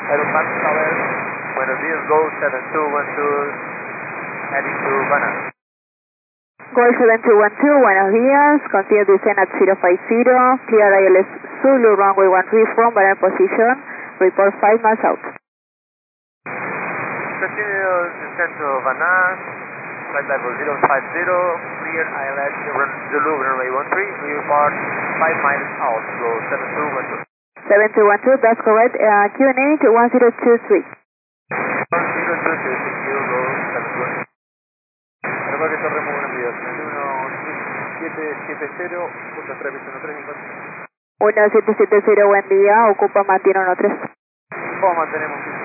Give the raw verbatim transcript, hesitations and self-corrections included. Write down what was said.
Aeropan Tower, buenos días, Go seven two one two, heading to Banas. Gol seven two one two, buenos días, continue descent at zero five zero, clear I L S Zulu, runway one three from Banar position, report five miles out. Continue descent to Banas, flight level zero five zero, clear I L S Zulu, runway one three, report five miles out, Go seven two one two. seven two one two, that's correct, uh, Q N H one zero two three. one zero two three, thank you, Go seven two one two. Recuerda que Torre muy buenos días, uno siete siete cero, punto tres uno tres, uno siete siete cero, buen día, ocupa mantiene uno tres. ¿Cómo mantenemos?